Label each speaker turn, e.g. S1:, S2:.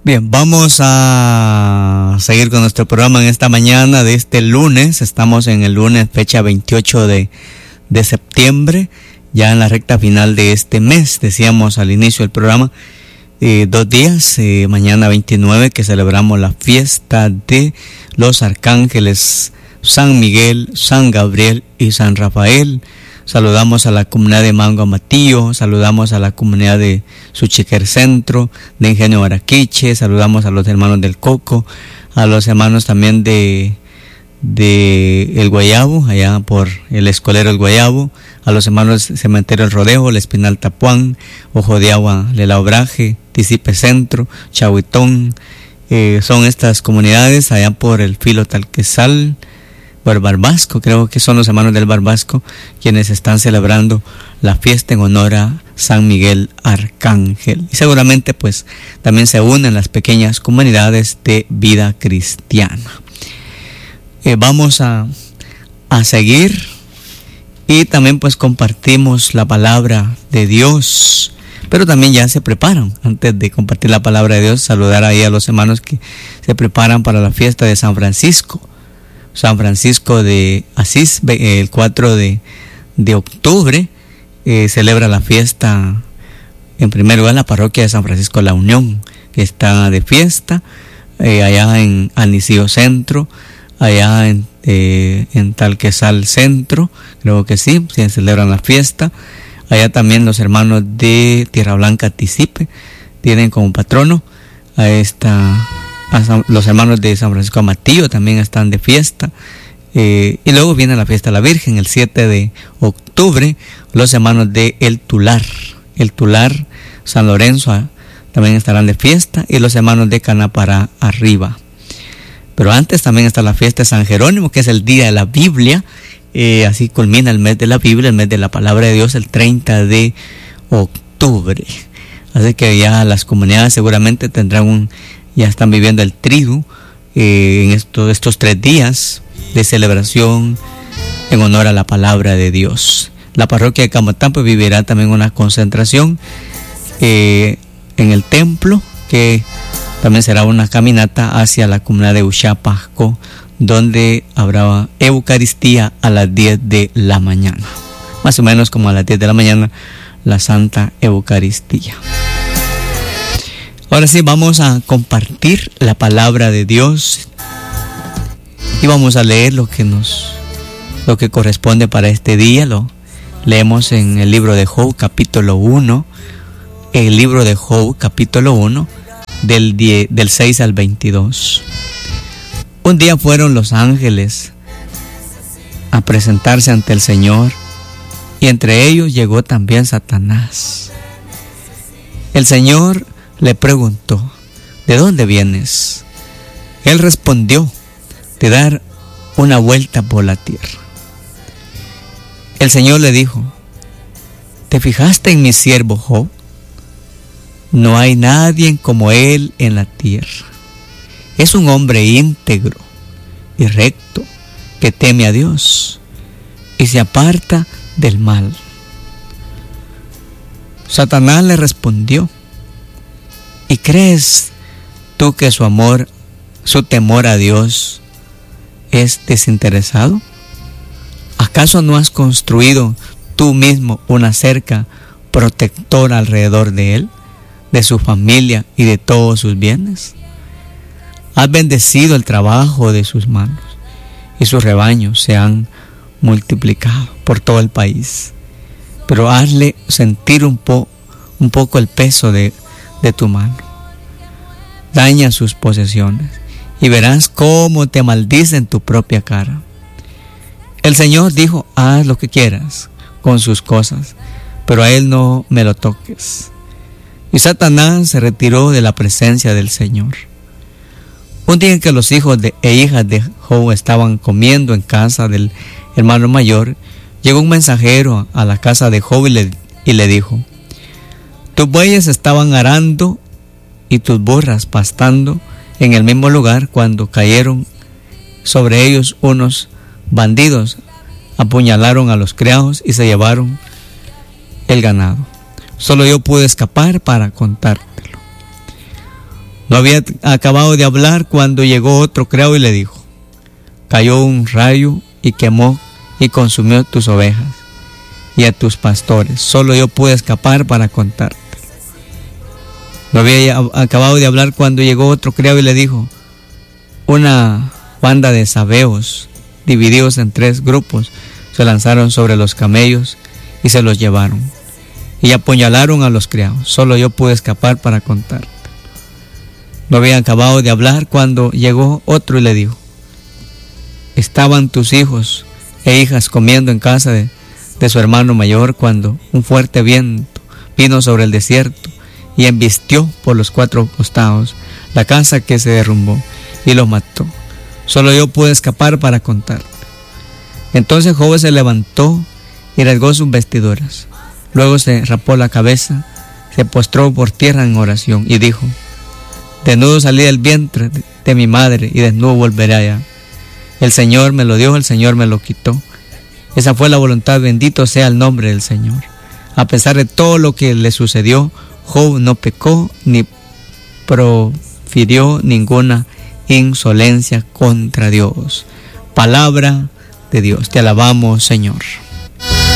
S1: Bien, vamos a seguir con nuestro programa en esta mañana de este lunes. Estamos en el lunes, fecha 28 de septiembre, ya en la recta final de este mes. Decíamos al inicio del programa, 2 días, mañana 29, que celebramos la fiesta de los arcángeles San Miguel, San Gabriel y San Rafael. Saludamos a la comunidad de Mango Amatillo, saludamos a la comunidad de Suchiquer Centro, de Ingenio Baraquiche, saludamos a los hermanos del Coco, a los hermanos también de El Guayabo, allá por el Escolero El Guayabo, a los hermanos del Cementerio El Rodeo, El Espinal Tapuán, Ojo de Agua, Lela Obraje, Tisipe Centro, Chahuitón. Son estas comunidades allá por el Filo Talquesal, por Barbasco, creo que son los hermanos del Barbasco quienes están celebrando la fiesta en honor a San Miguel Arcángel. Y seguramente pues también se unen las pequeñas comunidades de vida cristiana. Vamos a seguir y también pues compartimos la palabra de Dios, pero también ya se preparan. Antes de compartir la palabra de Dios, saludar ahí a los hermanos que se preparan para la fiesta de San Francisco. San Francisco de Asís, el 4 de octubre, celebra la fiesta, en primer lugar, la parroquia de San Francisco La Unión, que está de fiesta, allá en Anicio Centro, allá en Talquesal Centro, creo que sí, celebran la fiesta. Allá también los hermanos de Tierra Blanca Tisipe tienen como patrono los hermanos de San Francisco Amatillo también están de fiesta. Y luego viene la fiesta de la Virgen, el 7 de octubre, los hermanos de El Tular, San Lorenzo también estarán de fiesta, y los hermanos de Canapará arriba. Pero antes también está la fiesta de San Jerónimo, que es el día de la Biblia. Así culmina el mes de la Biblia, el mes de la palabra de Dios, el 30 de octubre. Así que ya las comunidades seguramente ya están viviendo el triduo en estos 3 días de celebración en honor a la palabra de Dios. La parroquia de Camatán pues vivirá también una concentración en el templo, que también será una caminata hacia la comunidad de Uxapasco, donde habrá Eucaristía a las 10 de la mañana. Más o menos como a las 10 de la mañana, la Santa Eucaristía. Ahora sí, vamos a compartir la palabra de Dios y vamos a leer lo que corresponde para este día. Lo leemos en el libro de Job, capítulo 1, del 6 al 22. Un día fueron los ángeles a presentarse ante el Señor, y entre ellos llegó también Satanás. El Señor le preguntó: ¿de dónde vienes? Él respondió: de dar una vuelta por la tierra. El Señor le dijo: ¿te fijaste en mi siervo Job? No hay nadie como él en la tierra. Es un hombre íntegro y recto, que teme a Dios y se aparta del mal. Satanás le respondió: ¿y crees tú que su temor a Dios es desinteresado? ¿Acaso no has construido tú mismo una cerca protectora alrededor de él, de su familia y de todos sus bienes? Has bendecido el trabajo de sus manos, y sus rebaños se han multiplicado por todo el país. Pero hazle sentir un poco el peso de tu mano. Daña sus posesiones y verás cómo te maldice en tu propia cara. El Señor dijo: haz lo que quieras con sus cosas, pero a él no me lo toques. Y Satanás se retiró de la presencia del Señor. Un día en que los hijos e hijas de Job estaban comiendo en casa del hermano mayor, llegó un mensajero a la casa de Job y le dijo: tus bueyes estaban arando y tus burras pastando en el mismo lugar cuando cayeron sobre ellos unos bandidos, apuñalaron a los criados y se llevaron el ganado. Solo yo pude escapar para contártelo. No había acabado de hablar cuando llegó otro criado y le dijo: cayó un rayo y quemó y consumió tus ovejas y a tus pastores. Solo yo pude escapar para contarte. No había acabado de hablar cuando llegó otro criado y le dijo: una banda de sabeos divididos en 3 grupos se lanzaron sobre los camellos y se los llevaron y apuñalaron a los criados. Solo yo pude escapar para contarte. No había acabado de hablar cuando llegó otro y le dijo: estaban tus hijos e hijas comiendo en casa de su hermano mayor cuando un fuerte viento vino sobre el desierto y embistió por los 4 costados la casa, que se derrumbó y los mató. Solo yo pude escapar para contarte. Entonces Job se levantó y rasgó sus vestiduras. Luego se rapó la cabeza, se postró por tierra en oración y dijo: desnudo salí del vientre de mi madre y desnudo volveré allá. El Señor me lo dio, el Señor me lo quitó. Esa fue la voluntad, bendito sea el nombre del Señor. A pesar de todo lo que le sucedió, Job no pecó ni profirió ninguna insolencia contra Dios. Palabra de Dios. Te alabamos, Señor.